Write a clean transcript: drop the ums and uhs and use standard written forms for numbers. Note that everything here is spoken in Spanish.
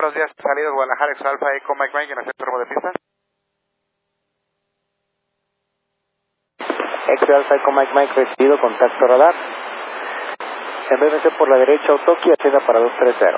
Buenos días, salidas Guadalajara, Ex Alfa, Eco Mike Mike, en el centro de pista. Ex Alfa, Eco Mike Mike, recibido, contacto radar. En BMC por la derecha, Otoki, hacienda para 230.